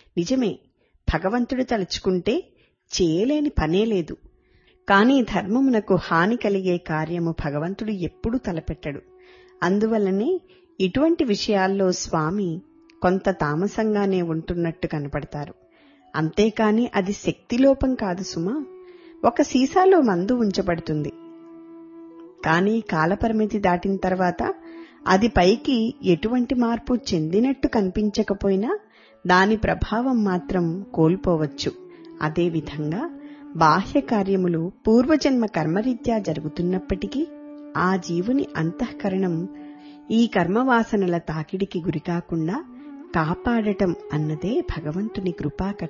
నిజమే, భగవంతుడు తలుచుకుంటే చేయలేని పనే లేదు. కాని ధర్మమునకు హాని కలిగే కార్యము భగవంతుడు ఎప్పుడూ తలపెట్టడు. అందువల్లనే ఇటువంటి విషయాల్లో స్వామి కొంత తామసంగానే ఉంటున్నట్టు కనపడతారు. అంతేకాని అది శక్తిలోపం కాదు సుమా. ఒక సీసాలో మందు ఉంచబడుతుంది, కానీ కాలపరిమితి దాటిన తర్వాత అది పైకి ఎటువంటి మార్పు చెందినట్టు కనిపించకపోయినా దాని ప్రభావం మాత్రం కోల్పోవచ్చు. అదేవిధంగా బాహ్య కార్యములు పూర్వజన్మ కర్మరీత్యా జరుగుతున్నప్పటికీ ఆ జీవుని అంతఃకరణం ఈ కర్మవాసనల తాకిడికి గురికాకుండా కాపాడటం అన్నదే భగవంతుని కృపా